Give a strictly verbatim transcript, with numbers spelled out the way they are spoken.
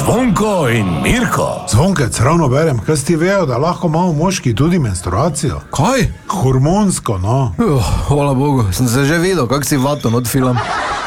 Zvonko in Mirko. Zvonkec, ravno berem, kaj ti vejo, da lahko imamo moški tudi menstruacijo? Kaj? Hormonsko, no. Uh, hvala Bogu, sem se že videl, kak si vato not film.